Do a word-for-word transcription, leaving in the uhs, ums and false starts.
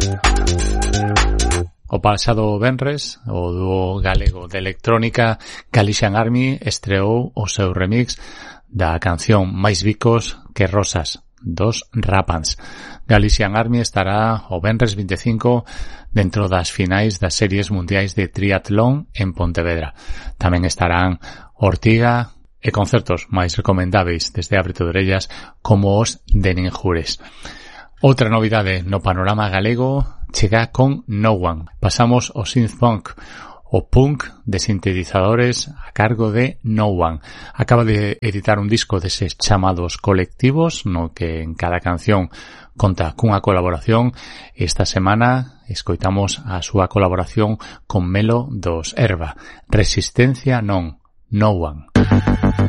O pasado venres, o dúo galego de electrónica Galician Army estreou o seu remix da canción Máis bicos que rosas, dos Rapans. Galician Army estará o venres vinte e cinco dentro das finais das series mundiais de triatlón en Pontevedra. Tamén estarán Ortiga e concertos máis recomendáveis desde Ábrete de Orellas como os de Ninjures. Outra novidade no panorama galego chega con No One. Pasamos o synth-punk, o punk de sintetizadores a cargo de No One. Acaba de editar un disco deses chamados colectivos, no que en cada canción conta cunha colaboración. Esta semana escoitamos a súa colaboración con Melo dos Herba. Resistencia non, No One.